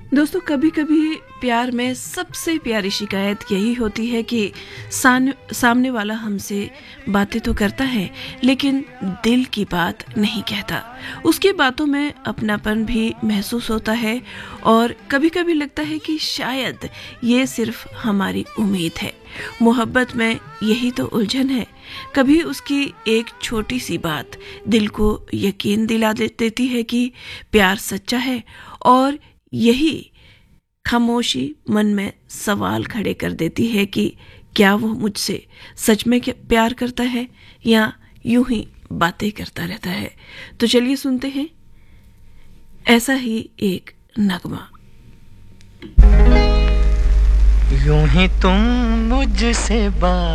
दोस्तों, कभी कभी प्यार में सबसे प्यारी शिकायत यही होती है कि सामने वाला हमसे बातें तो करता है लेकिन दिल की बात नहीं कहता। उसकी बातों में अपनापन भी महसूस होता है और कभी कभी लगता है कि शायद ये सिर्फ हमारी उम्मीद है। मोहब्बत में यही तो उलझन है। कभी उसकी एक छोटी सी बात दिल को यकीन दिला देती है कि प्यार सच्चा है, और यही खामोशी मन में सवाल खड़े कर देती है कि क्या वो मुझसे सच में प्यार करता है या यूं ही बातें करता रहता है। तो चलिए सुनते हैं ऐसा ही एक नगमा। यूं ही तुम मुझसे बात